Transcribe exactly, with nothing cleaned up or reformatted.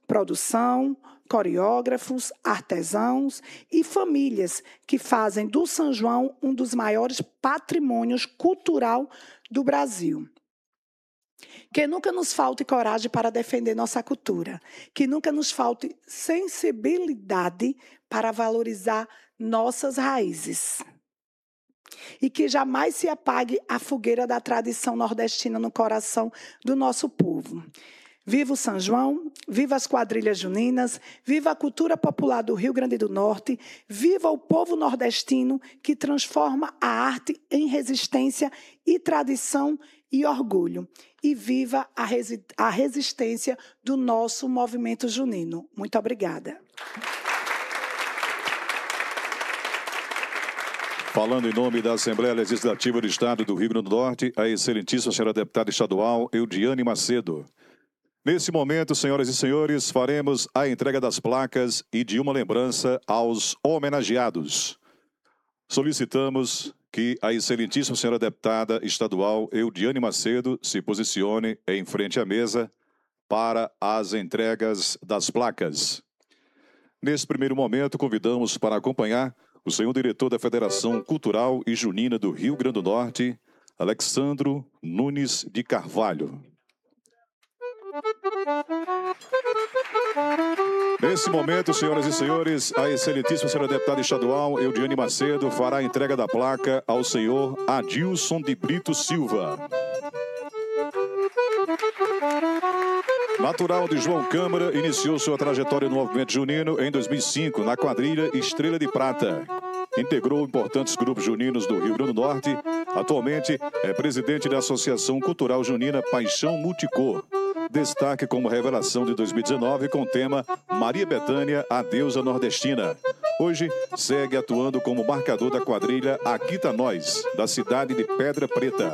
produção, coreógrafos, artesãos e famílias que fazem do São João um dos maiores patrimônios cultural do Brasil. Que nunca nos falte coragem para defender nossa cultura, que nunca nos falte sensibilidade para valorizar nossas raízes. E que jamais se apague a fogueira da tradição nordestina no coração do nosso povo. Viva o São João, viva as quadrilhas juninas, viva a cultura popular do Rio Grande do Norte, viva o povo nordestino que transforma a arte em resistência e tradição e orgulho. E viva a, resi- a resistência do nosso movimento junino. Muito obrigada. Falando em nome da Assembleia Legislativa do Estado do Rio Grande do Norte, a excelentíssima senhora deputada estadual Eudiane Macedo. Nesse momento, senhoras e senhores, faremos a entrega das placas e de uma lembrança aos homenageados. Solicitamos que a excelentíssima senhora deputada estadual Eudiane Macedo se posicione em frente à mesa para as entregas das placas. Nesse primeiro momento, convidamos para acompanhar o senhor diretor da Federação Cultural e Junina do Rio Grande do Norte, Alexandro Nunes de Carvalho. Nesse momento, senhoras e senhores, a excelentíssima senhora deputada estadual Eudiane Macedo fará a entrega da placa ao senhor Adilson de Brito Silva. Natural de João Câmara, iniciou sua trajetória no movimento junino em dois mil e cinco, na quadrilha Estrela de Prata. Integrou importantes grupos juninos do Rio Grande do Norte. Atualmente é presidente da Associação Cultural Junina Paixão Multicor. Destaque como revelação de dois mil e dezenove com o tema Maria Bethânia, a deusa nordestina. Hoje segue atuando como marcador da quadrilha Aqui Tá Nós, da cidade de Pedra Preta.